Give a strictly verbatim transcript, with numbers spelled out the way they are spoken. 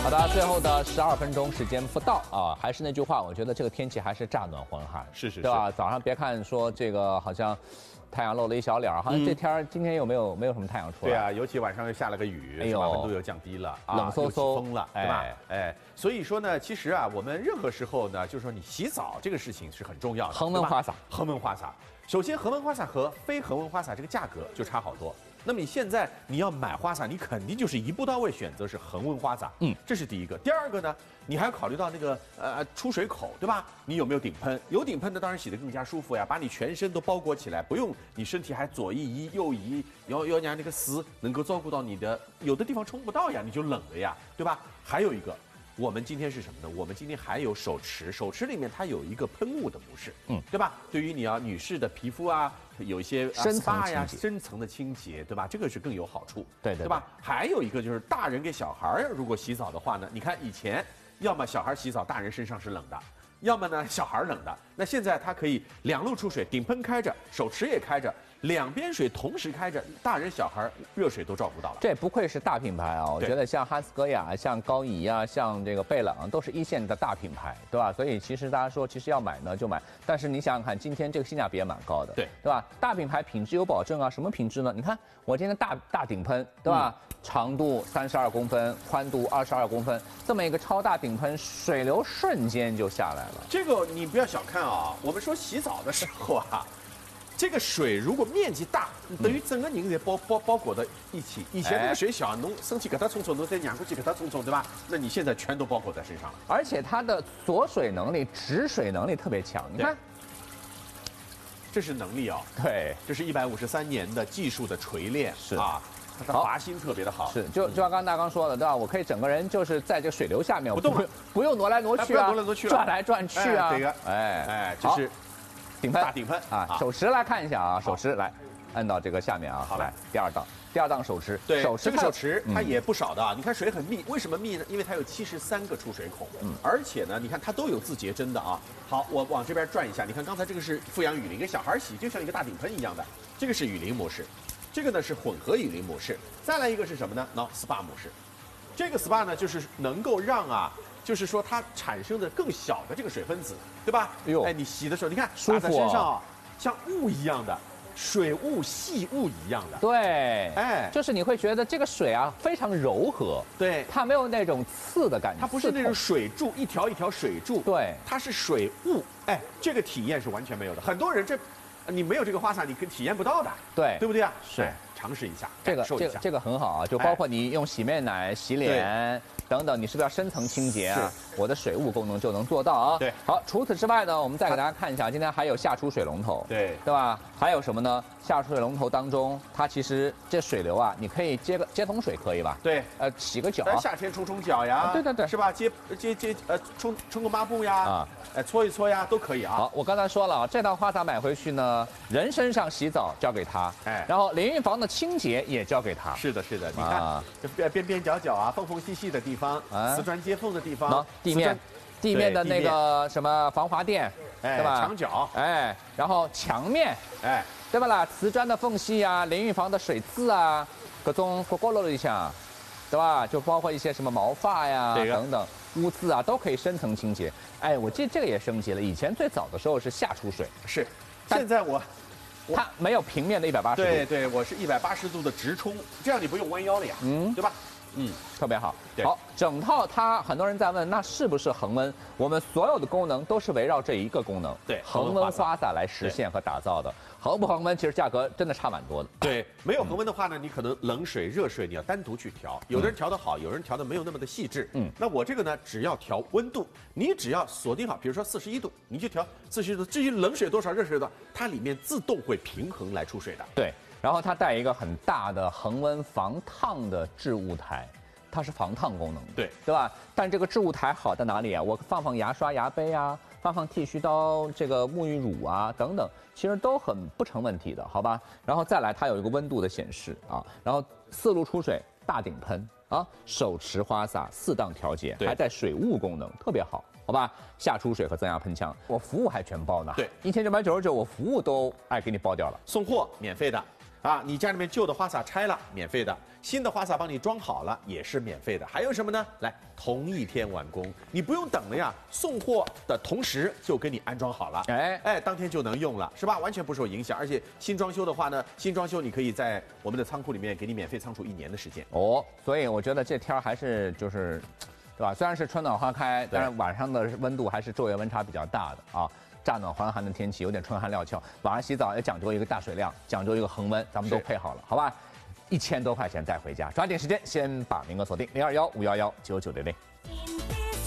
好的，最后的十二分钟时间不到啊，还是那句话，我觉得这个天气还是乍暖还寒， 是是是， 对吧？早上别看说这个好像太阳露了一小脸，好像这天儿今天又没有没有什么太阳出来。 对啊，尤其晚上又下了个雨， 哎呦， 温度又降低了，啊、 冷飕飕， 风了，对吧？哎，哎，所以说呢，其实啊，我们任何时候呢，就是说你洗澡这个事情是很重要的， 恒温花洒， 恒温花洒。首先，恒温花洒和非恒温花洒这个价格就差好多。那么你现在你要买花洒，你肯定就是一步到位选择是恒温花洒，嗯，这是第一个。第二个呢，你还要考虑到那个呃出水口，对吧？你有没有顶喷？有顶喷的当然洗得更加舒服呀，把你全身都包裹起来，不用你身体还左一移右移，要要让那个丝能够照顾到你的，有的地方冲不到呀，你就冷了呀，对吧？还有一个。我们今天是什么呢？我们今天还有手持，手持里面它有一个喷雾的模式，嗯，对吧？对于你要女士的皮肤啊，有一些深层呀、深层的清洁，对吧？这个是更有好处， 对对， 对吧？还有一个就是大人给小孩如果洗澡的话呢，你看以前要么小孩洗澡，大人身上是冷的，要么呢小孩冷的，那现在它可以两路出水，顶喷开着，手持也开着。两边水同时开着，大人小孩热水都照顾到了。 这不愧是大品牌啊！我觉得像哈斯格雅、像高怡啊、像这个贝朗都是一线的大品牌，对吧？所以其实大家说，其实要买呢就买，但是你想想看，今天这个性价比也蛮高的， 对对吧？大品牌品质有保证啊，什么品质呢？你看我今天大大顶喷，对吧？嗯、长度三十二公分，宽度二十二公分，这么一个超大顶喷，水流瞬间就下来了。 这个你不要小看啊！我们说洗澡的时候啊。这个水如果面积大，等于整个人在包包包裹在一起。以前那个水小，侬身体给它冲冲，侬再撵过去给它冲冲，对吧？那你现在全都包裹在身上了。 而且它的锁水能力、止水能力特别强。你看， 这是能力啊、哦。 对， 这是一百五十三年的技术的锤炼， 是啊。它的滑心特别的好， 是就就像刚刚大刚说的，对吧？我可以整个人就是在这个水流下面， 不动， 不用挪来挪去啊， 挪来挪去， 转来转去啊。 这个， 哎哎，这是。 顶喷大顶喷啊！手持来看一下啊，手持来，按到这个下面啊， 好来第二档，第二档手持， 对， 手持这个手持它也不少的啊。你看水很密，为什么密呢？因为它有七十三个出水孔，嗯，而且呢，你看它都有自洁针的啊。好，我往这边转一下，你看刚才这个是富阳雨淋，给小孩洗就像一个大顶喷一样的，这个是雨淋模式，这个呢是混合雨淋模式，再来一个是什么呢？喏 ，S P A 模式，这个 S P A 呢就是能够让啊。就是说它产生的更小的这个水分子，对吧？哎呦，哎，你洗的时候，你看舒服、哦、 打在身上啊，像雾一样的，水雾、细雾一样的。 对，哎，就是你会觉得这个水啊非常柔和， 对， 它没有那种刺的感觉， 它不是那种水柱一条一条水柱， 对， 它是水雾，哎，这个体验是完全没有的。很多人这，你没有这个花洒，你可体验不到的， 对， 对不对啊？ 是。 哎尝试一下， 这个这个这个很好啊，就包括你用洗面奶洗脸等等，你是不是要深层清洁啊？我的水雾功能就能做到啊。 对， 好，除此之外呢，我们再给大家看一下，今天还有下出水龙头， 对， 对吧？还有什么呢？下出水龙头当中，它其实这水流啊，你可以接个接桶水可以吧？ 对， 呃，洗个脚， 夏天冲冲脚呀， 对对对， 是吧？接接接呃冲冲个抹布呀，啊，哎搓一搓呀，都可以啊。 好，我刚才说了啊，这套花洒买回去呢，人身上洗澡交给他， 哎， 然后淋浴房的清洁也交给他。 是的，是的，你看这边边角角啊，缝缝隙隙的地方，瓷砖接缝的地方， 地面。地面的那个什么防滑垫， 对吧？墙角， 哎，然后墙面， 哎， 对吧啦？瓷砖的缝隙啊，淋浴房的水渍啊，各种咕咕噜的一下，对吧？就包括一些什么毛发呀等等污渍啊，都可以深层清洁。哎，我记得这个也升级了，以前最早的时候是下出水， 是，现在我。 它没有平面的一百八十度， 对对，我是一百八十度的直冲，这样你不用弯腰了呀，嗯，对吧？ 嗯，特别好。好，整套它很多人在问，那是不是恒温？我们所有的功能都是围绕这一个功能， 对， 恒温花洒来实现和打造的。恒不恒温，其实价格真的差蛮多的。 对，没有恒温的话呢，你可能冷水、热水你要单独去调，有的人调得好，有人调得没有那么的细致。嗯，那我这个呢，只要调温度，你只要锁定好，比如说四十一度，你就调四十一度。至于冷水多少、热水多少，它里面自动会平衡来出水的。 对，然后它带一个很大的恒温防烫的置物台。它是防烫功能的， 对对吧？但这个置物台好在哪里啊？我放放牙刷、牙杯啊，放放剃须刀、这个沐浴乳啊等等，其实都很不成问题的，好吧？然后再来，它有一个温度的显示啊，然后四路出水，大顶喷啊，手持花洒四档调节，还带水雾功能，特别好，好吧？下出水和增压喷枪，我服务还全包呢， 对， 一千九百九十九，我服务都哎给你包掉了， 送货免费的。 啊，你家里面旧的花洒拆了，免费的；新的花洒帮你装好了，也是免费的。还有什么呢？来，同一天完工，你不用等了呀，送货的同时就给你安装好了，哎哎，当天就能用了，是吧？完全不受影响。而且新装修的话呢，新装修你可以在我们的仓库里面给你免费仓储一年的时间。 哦，所以我觉得这天儿还是就是，对吧？虽然是春暖花开，但是晚上的温度还是昼夜温差比较大的啊。乍暖还寒的天气，有点春寒料峭。晚上洗澡也讲究一个大水量，讲究一个恒温，咱们都配好了，好吧？一千多块钱带回家，抓紧时间先把名额锁定零二幺五幺幺九九零零。